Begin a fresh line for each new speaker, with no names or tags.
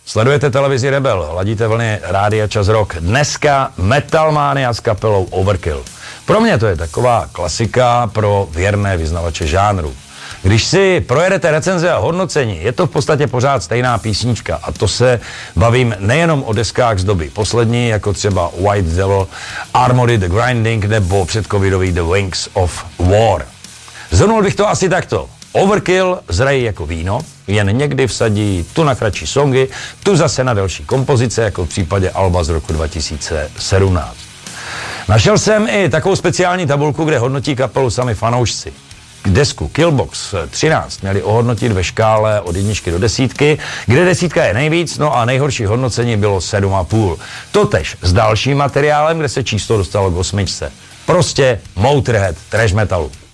Sledujete televizi Rebel, ladíte vlny Rádia Čas Rock. Dneska Metalmania s kapelou Overkill. Pro mě to je taková klasika pro věrné vyznavače žánru. Když si projedete recenze a hodnocení, je to v podstatě pořád stejná písnička a to se bavím nejenom o deskách z doby poslední, jako třeba White Devil, Armory the Grinding nebo předcovidový The Wings of War. Zhrnul bych to asi takto. Overkill zrají jako víno, jen někdy vsadí tu na kratší songy, tu zase na delší kompozice, jako v případě alba z roku 2017. Našel jsem i takovou speciální tabulku, kde hodnotí kapelu sami fanoušci. Desku Killbox 13 měli ohodnotit ve škále od 1 do 10, kde 10 je nejvíc, no a nejhorší hodnocení bylo 7,5. Totež s dalším materiálem, kde se číslo dostalo k 8. Prostě Motorhead trash metalu.